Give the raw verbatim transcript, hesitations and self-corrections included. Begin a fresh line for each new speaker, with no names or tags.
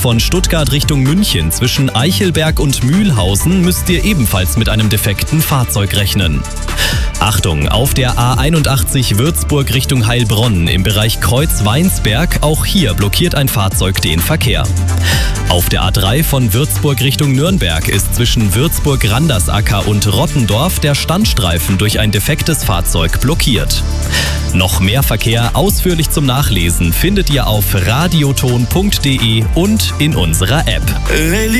von Stuttgart Richtung München zwischen Eichelberg und Mühlhausen müsst ihr ebenfalls mit einem defekten Fahrzeug rechnen. Achtung, auf der A einundachtzig Würzburg Richtung Heilbronn im Bereich Kreuz-Weinsberg, auch hier blockiert ein Fahrzeug den Verkehr. Auf der A drei von Würzburg Richtung Nürnberg ist zwischen Würzburg-Randersacker und Rottendorf der Standstreifen durch ein defektes Fahrzeug blockiert. Noch mehr Verkehr ausführlich zum Nachlesen findet ihr auf radioton punkt de und in unserer App.